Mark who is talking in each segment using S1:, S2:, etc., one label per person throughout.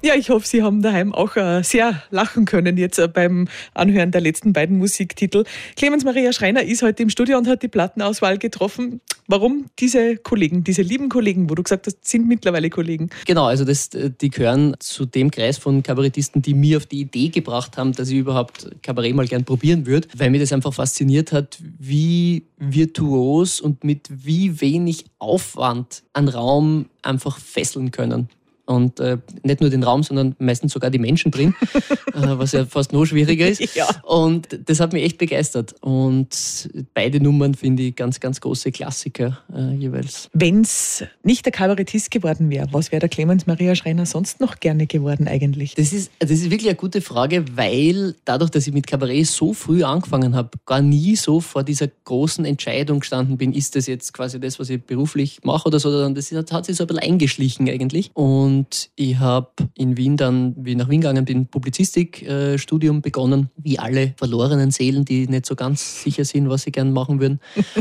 S1: Ja, ich hoffe, Sie haben daheim auch sehr lachen können jetzt beim Anhören der letzten beiden Musiktitel. Clemens Maria Schreiner ist heute im Studio und hat die Plattenauswahl getroffen. Warum diese Kollegen, diese lieben Kollegen, wo du gesagt hast, sind mittlerweile Kollegen?
S2: Genau, also die gehören zu dem Kreis von Kabarettisten, die mir auf die Idee gebracht haben, dass ich überhaupt Kabarett mal gern probieren würde, weil mich das einfach fasziniert hat, wie virtuos und mit wie wenig Aufwand einen Raum einfach fesseln können. Und nicht nur den Raum, sondern meistens sogar die Menschen drin, was ja fast noch schwieriger ist.
S1: Ja.
S2: Und das hat mich echt begeistert. Und beide Nummern finde ich ganz, ganz große Klassiker jeweils.
S1: Wenn es nicht der Kabarettist geworden wäre, was wäre der Clemens Maria Schreiner sonst noch gerne geworden eigentlich?
S2: Das ist wirklich eine gute Frage, weil dadurch, dass ich mit Kabarett so früh angefangen habe, gar nie so vor dieser großen Entscheidung gestanden bin, ist das jetzt quasi das, was ich beruflich mache oder so, sondern das hat sich so ein bisschen eingeschlichen eigentlich. Und ich habe in Wien dann, wie ich nach Wien gegangen bin, Publizistikstudium begonnen, wie alle verlorenen Seelen, die nicht so ganz sicher sind, was sie gerne machen würden.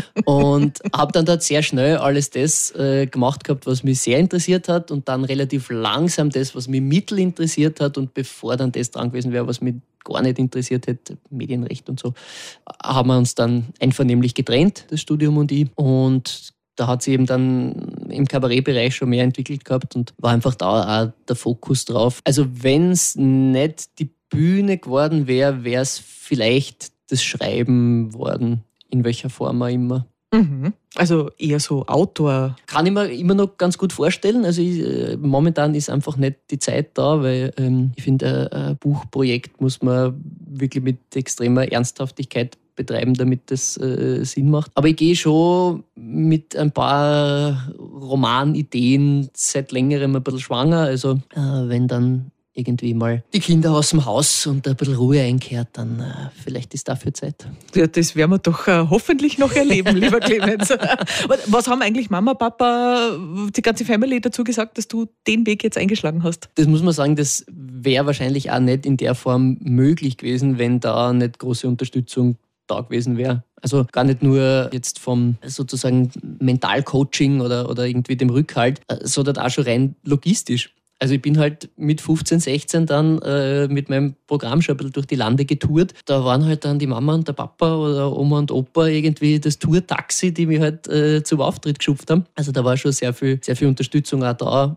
S2: Und habe dann dort sehr schnell alles das gemacht gehabt, was mich sehr interessiert hat und dann relativ langsam das, was mich mittel interessiert hat und bevor dann das dran gewesen wäre, was mich gar nicht interessiert hätte, Medienrecht und so, haben wir uns dann einvernehmlich getrennt, das Studium und ich. Und da hat sie eben dann im Kabarettbereich schon mehr entwickelt gehabt und war einfach da auch der Fokus drauf. Also wenn es nicht die Bühne geworden wäre, wäre es vielleicht das Schreiben worden, in welcher Form auch immer.
S1: Mhm. Also eher so Autor.
S2: Kann ich mir immer noch ganz gut vorstellen. Also momentan ist einfach nicht die Zeit da, weil ich finde, ein Buchprojekt muss man wirklich mit extremer Ernsthaftigkeit betreiben, damit das Sinn macht. Aber ich gehe schon mit ein paar Romanideen seit längerem ein bisschen schwanger. Also wenn dann irgendwie mal die Kinder aus dem Haus und ein bisschen Ruhe einkehrt, dann vielleicht ist dafür Zeit.
S1: Ja, das werden wir doch hoffentlich noch erleben, lieber Clemens. Was haben eigentlich Mama, Papa, die ganze Family dazu gesagt, dass du den Weg jetzt eingeschlagen hast?
S2: Das muss man sagen, das wäre wahrscheinlich auch nicht in der Form möglich gewesen, wenn da nicht große Unterstützung da gewesen wäre. Also gar nicht nur jetzt vom sozusagen Mentalcoaching oder irgendwie dem Rückhalt, sondern auch schon rein logistisch. Also ich bin halt mit 15, 16 dann mit meinem Programm schon ein bisschen durch die Lande getourt. Da waren halt dann die Mama und der Papa oder Oma und Opa irgendwie das Tour-Taxi, die mich halt zum Auftritt geschupft haben. Also da war schon sehr viel Unterstützung auch da.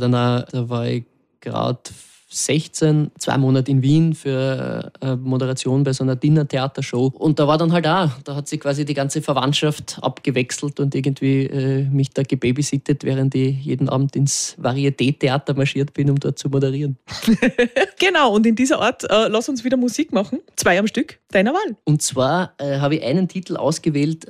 S2: Da war ich gerade 16, 2 Monate in Wien für Moderation bei so einer Dinner-Theatershow. Und da war dann halt auch, da hat sich quasi die ganze Verwandtschaft abgewechselt und irgendwie mich da gebabysittet, während ich jeden Abend ins Varieté-Theater marschiert bin, um dort zu moderieren.
S1: Genau, und in dieser Art lass uns wieder Musik machen. 2 am Stück, deiner Wahl.
S2: Und zwar habe ich einen Titel ausgewählt,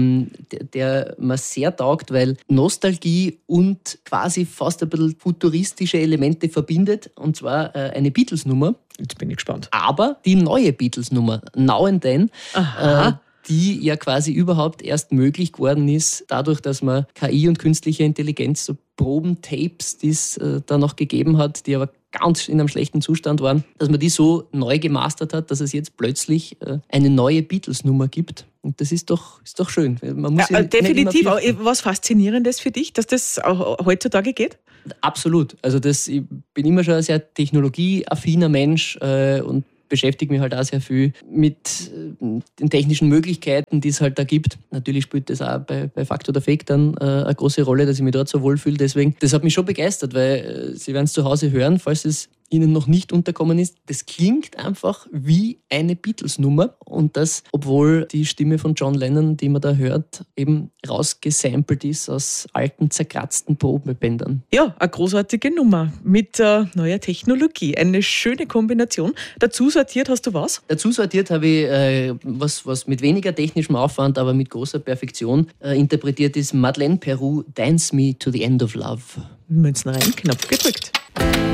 S2: der mir sehr taugt, weil Nostalgie und quasi fast ein bisschen futuristische Elemente verbindet. Und zwar eine Beatles-Nummer.
S1: Jetzt bin ich gespannt.
S2: Aber die neue Beatles-Nummer, Now and Then, die ja quasi überhaupt erst möglich geworden ist, dadurch, dass man KI und künstliche Intelligenz, so Probentapes, die es da noch gegeben hat, die aber ganz in einem schlechten Zustand waren, dass man die so neu gemastert hat, dass es jetzt plötzlich eine neue Beatles-Nummer gibt. Und das ist doch schön. Man muss
S1: definitiv. Was Faszinierendes für dich, dass das auch heutzutage geht?
S2: Absolut. Also ich bin immer schon ein sehr technologieaffiner Mensch und beschäftige mich halt auch sehr viel mit den technischen Möglichkeiten, die es halt da gibt. Natürlich spielt das auch bei Fakt oder Fake dann eine große Rolle, dass ich mich dort so wohlfühle. Deswegen, das hat mich schon begeistert, weil Sie werden es zu Hause hören, falls es Ihnen noch nicht unterkommen ist. Das klingt einfach wie eine Beatles-Nummer und das, obwohl die Stimme von John Lennon, die man da hört, eben rausgesampelt ist aus alten, zerkratzten Probebändern.
S1: Ja, eine großartige Nummer mit neuer Technologie. Eine schöne Kombination. Dazu sortiert hast du was?
S2: Dazu sortiert habe ich was mit weniger technischem Aufwand, aber mit großer Perfektion interpretiert ist Madeleine Peru, Dance Me to the End of Love.
S1: Münzen rein, Knopf gedrückt.